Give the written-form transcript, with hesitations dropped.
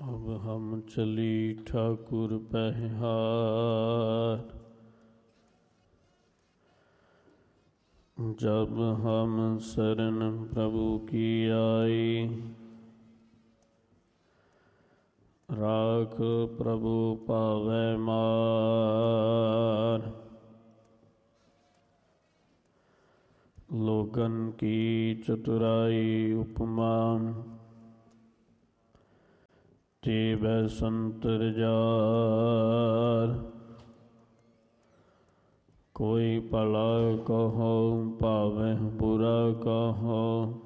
अब हम चली ठाकुर पहहार, जब हम शरण प्रभु की आई। राख प्रभु पावै मार, लोगन की चतुराई उपमा। तेब संतर जार, कोई भला कहो पावै बुरा कहो।